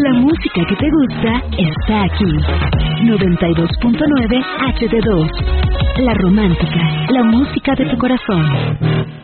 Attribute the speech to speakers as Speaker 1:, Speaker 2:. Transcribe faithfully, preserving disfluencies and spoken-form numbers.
Speaker 1: La música que te gusta está aquí. noventa y dos punto nueve H D dos. La Romántica, la música de tu corazón.